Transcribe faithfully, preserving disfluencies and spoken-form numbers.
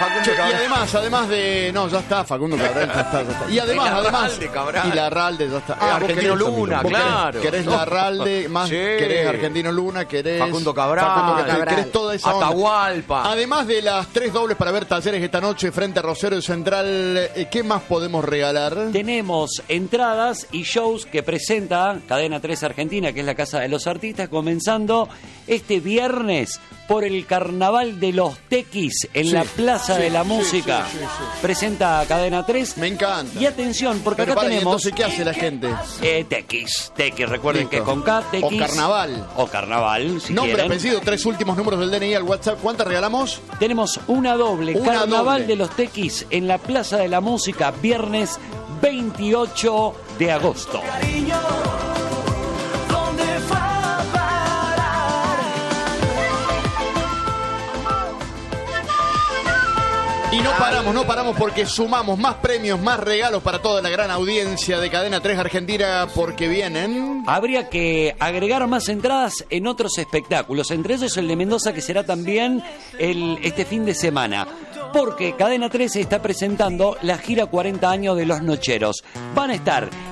Facundo Che, y Cabral. además, además de... No, ya está, Facundo Cabral, ya está, ya está. Y además, El además... Larralde, Cabral. Y Larralde, ya está. Eh, vos Argentino querés eso, Luna, vos querés- claro. Querés Larralde, más Sí. querés Argentino Luna, querés... Facundo Cabral. Facundo Cabral, Cabral. querés toda esa onda. Atahualpa. Además de las tres dobles para ver Talleres esta noche frente a Rosario Central, eh, ¿qué más podemos regalar? Tenemos entradas y shows que presenta Cadena tres Argentina, que es la casa de los artistas, comenzando este viernes por el Carnaval de los Tequis en Sí, la Plaza sí, de la sí, Música. sí, sí, sí. Presenta Cadena tres. Me encanta. Y atención, porque Pero acá para, ¿y tenemos entonces qué hace la gente? eh, Tequis. Tequis, recuerden Listo. que con K, Tequis. O Carnaval. O Carnaval, si Nombre, quieren. apellido, tres últimos números del D N I al WhatsApp. ¿Cuántas regalamos? Tenemos una doble, Una Carnaval doble. de los Tequis en la Plaza de la Música, viernes veintiocho de agosto. Y no paramos, no paramos porque sumamos más premios, más regalos para toda la gran audiencia de Cadena tres Argentina porque vienen... Habría que agregar más entradas en otros espectáculos, entre ellos el de Mendoza, que será también el, este fin de semana, porque Cadena tres está presentando la gira cuarenta años de Los Nocheros. Van a estar